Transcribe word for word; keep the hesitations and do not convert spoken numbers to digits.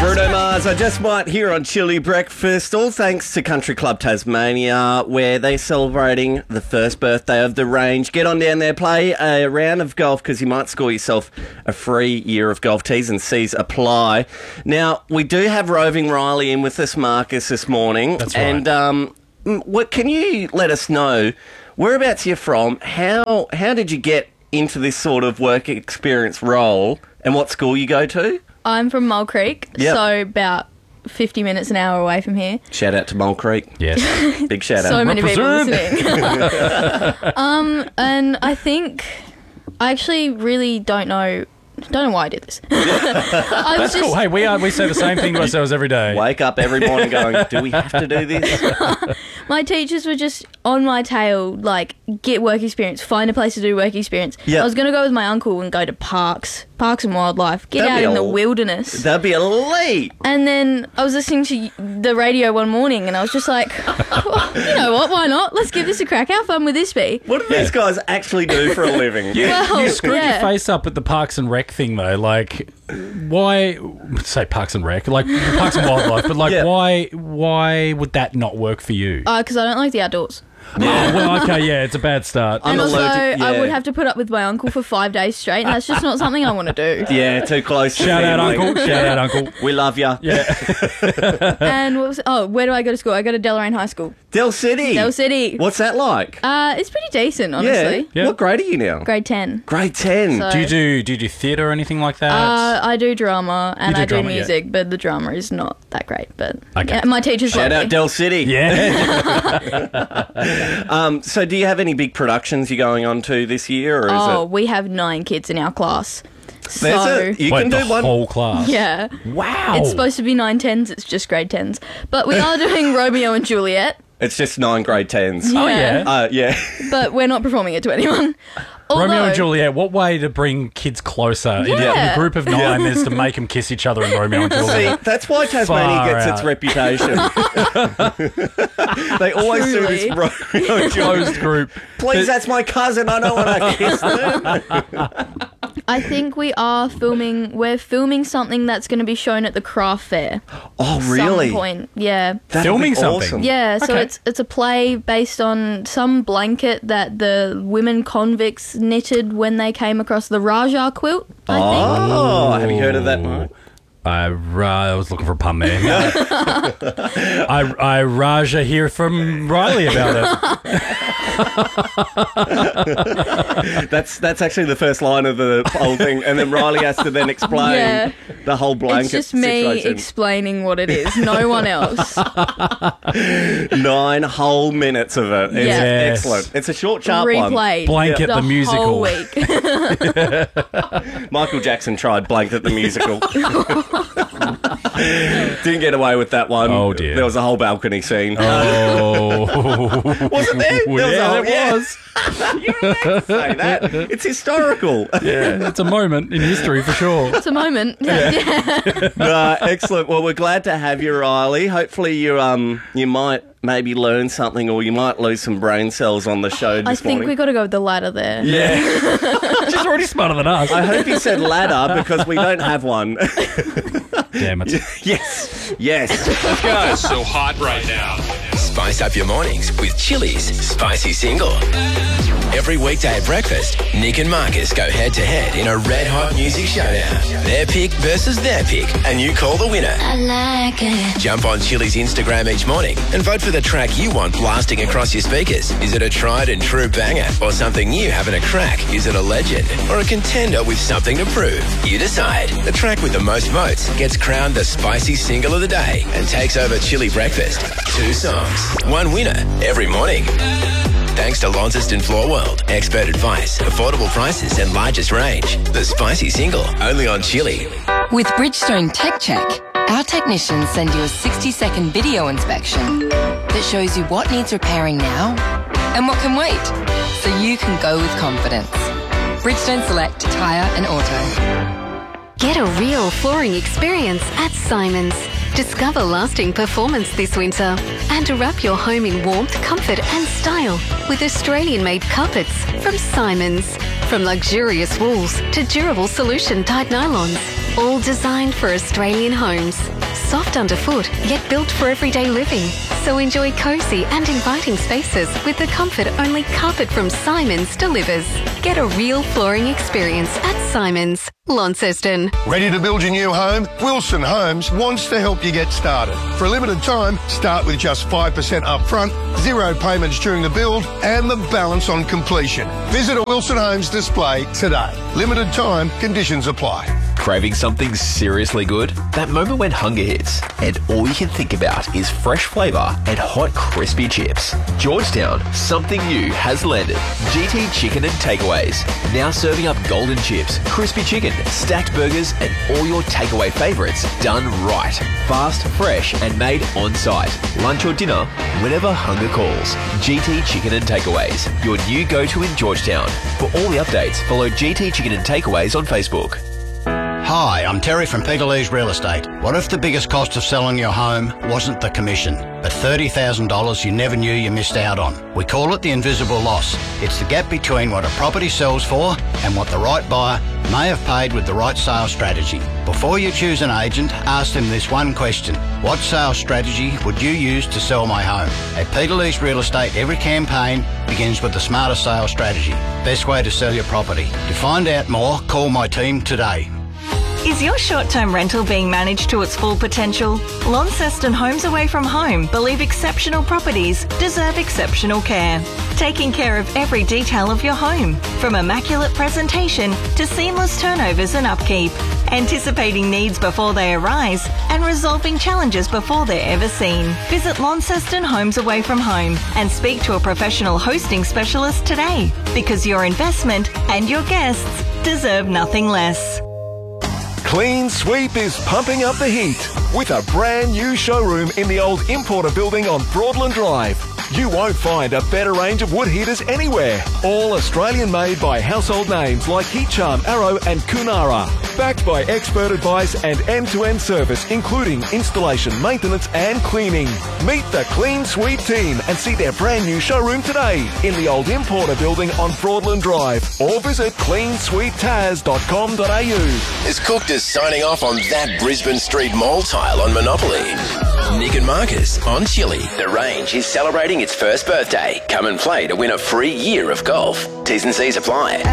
Bruno Mars, I Just Might here on Chili Breakfast, all thanks to Country Club Tasmania, where they're celebrating the first birthday of the range. Get on down there, play a round of golf, because you might score yourself a free year of golf. T's and C's apply. Now, we do have Roving Riley in with us, Marcus, this morning. That's right. And um, what can you let us know, whereabouts you're from, how how did you get into this sort of work experience role, and what school you go to? I'm from Mole Creek, Yep. so about fifty minutes an hour away from here. Shout out to Mole Creek. Yes. Big shout out. So many people Represent. listening. um, and I think I actually really don't know. Don't know why I did this. I was That's cool. Hey, we are we say the same thing to ourselves every day. Wake up every morning going, do we have to do this? My teachers were just on my tail, like, get work experience, find a place to do work experience. Yep. I was going to go with my uncle and go to parks, parks and wildlife, get That'd out be in the a- wilderness. That'd be elite. And then I was listening to the radio one morning and I was just like, oh, you know what, why not? Let's give this a crack. How fun would this be? What do these guys actually do for a living? You, Well, you screwed yeah. your face up at the Parks and Rec thing, though. Like, why say Parks and Rec? Like Parks and Wildlife, but like, Yeah. why? Why would that not work for you? Because I don't like the outdoors. Oh, well, okay, yeah, it's a bad start. I'm and also, allergic- I yeah. would have to put up with my uncle for five days straight, and that's just not something I want to do. Yeah, too close. to Shout out, family. Uncle. Shout out, Uncle. We love you. Yeah. And what was oh, where do I go to school? I go to Deloraine High School, Del City. Del City. What's that like? Uh, it's pretty decent, honestly. Yeah. What grade are you now? Grade ten. Grade ten. So- Do you do do you do theatre or anything like that? Uh, I do drama and do I do drama, yeah. music, but the drama is not that great. But Okay. yeah, my teacher's Shout lovely. out Del City. yeah. Um, so do you have any big productions you're going on to this year? Or is Oh, it... we have nine kids in our class. So There's a, you Wait, can the do one. whole class. yeah, Wow. it's supposed to be nine tens. It's just grade tens. But we are doing Romeo and Juliet. It's just nine grade tens. Oh, yeah. Uh, yeah. But we're not performing it to anyone. Although, Romeo and Juliet, what way to bring kids closer? In, in Yeah. a group of nine is to make them kiss each other in Romeo and See, Juliet. that's why Tasmania Far gets out. its reputation. They always do Truly. this Romeo and Juliet. Closed group. Please, that's my cousin. I don't want to kiss them. I think we are filming. We're filming something that's going to be shown at the craft fair. Oh, Some really? point, yeah. That'd Filming be something? awesome. Yeah, so Okay. it's it's a play based on some blanket that the women convicts knitted when they came across the Raja quilt, I think. Oh, have you heard of that, Mark? I, ra- I was looking for a pun there. I, I Raja hear from Riley about it. That's that's actually the first line of the whole thing, and then Riley has to then explain Yeah. the whole blanket It's just me situation. explaining what it is, no one else. Nine whole minutes of it. It's Yes. excellent. It's a short, sharp one. Replayed Blanket the, the musical. whole week. Michael Jackson tried Blanket the musical. Didn't get away with that one. Oh, dear. There was a whole balcony scene. Oh. Wasn't there? There was a yeah, whole- it yeah. was. You were meant to say that. It's historical. Yeah, it's a moment in history for sure. It's a moment. Yeah. Uh, excellent. Well, we're glad to have you, Riley. Hopefully, you um you might maybe learn something, or you might lose some brain cells on the show this I think morning. we got to go with the ladder there. Yeah. She's already smarter than us. I hope you said ladder because we don't have one. Damn it. Yes. Yes. It's so hot right now. Spice up your mornings with Chili's Spicy Single. Every weekday at breakfast, Nick and Marcus go head to head in a red hot music showdown. Their pick versus their pick, and you call the winner. I like it. Jump on Chili's Instagram each morning and vote for the track you want blasting across your speakers. Is it a tried and true banger, or something new having a crack? Is it a legend, or a contender with something to prove? You decide. The track with the most votes gets crowned the Spicy Single of the day and takes over Chili Breakfast. Two songs, one winner every morning. Thanks to Launceston Floor World. Expert advice, affordable prices and largest range. The Spicy Single, only on Chili. With Bridgestone Tech Check, our technicians send you a sixty second video inspection that shows you what needs repairing now and what can wait, so you can go with confidence. Bridgestone Select Tyre and Auto. Get a real flooring experience at Simons. Discover lasting performance this winter and wrap your home in warmth, comfort and style with Australian-made carpets from Simons. From luxurious wools to durable solution-type nylons, all designed for Australian homes. Soft underfoot, yet built for everyday living. So enjoy cosy and inviting spaces with the comfort only carpet from Simons delivers. Get a real flooring experience at Simons, Launceston. Ready to build your new home? Wilson Homes wants to help you get started. For a limited time, start with just five percent upfront, zero payments during the build, and the balance on completion. Visit a Wilson Homes display today. Limited time, conditions apply. Craving something seriously good? That moment when hunger hits and all you can think about is fresh flavour and hot crispy chips. Georgetown, something new has landed. G T Chicken and Takeaways. Now serving up golden chips, crispy chicken, stacked burgers and all your takeaway favourites done right. Fast, fresh and made on site. Lunch or dinner, whenever hunger calls. G T Chicken and Takeaways, your new go-to in Georgetown. For all the updates, follow G T Chicken and Takeaways on Facebook. Hi, I'm Terry from Peter Lee's Real Estate. What if the biggest cost of selling your home wasn't the commission, but thirty thousand dollars you never knew you missed out on? We call it the invisible loss. It's the gap between what a property sells for and what the right buyer may have paid with the right sales strategy. Before you choose an agent, ask them this one question. What sales strategy would you use to sell my home? At Peter Lee's Real Estate, every campaign begins with the smarter sales strategy. Best way to sell your property. To find out more, call my team today. Is your short-term rental being managed to its full potential? Launceston Homes Away From Home believe exceptional properties deserve exceptional care. Taking care of every detail of your home, from immaculate presentation to seamless turnovers and upkeep. Anticipating needs before they arise and resolving challenges before they're ever seen. Visit Launceston Homes Away From Home and speak to a professional hosting specialist today, because your investment and your guests deserve nothing less. Clean Sweep is pumping up the heat with a brand new showroom in the old Importer building on Broadland Drive. You won't find a better range of wood heaters anywhere. All Australian made by household names like Heat Charm, Arrow and Kunara. Backed by expert advice and end-to-end service, including installation, maintenance and cleaning. Meet the Clean Sweep team and see their brand new showroom today in the old Importer building on Broadland Drive, or visit clean sweep taz dot com dot a u. Is Cooked is signing off on that Brisbane Street mall tile on Monopoly. Nick and Marcus on Chili. The Range is celebrating its first birthday. Come and play to win a free year of golf. T's and C's apply.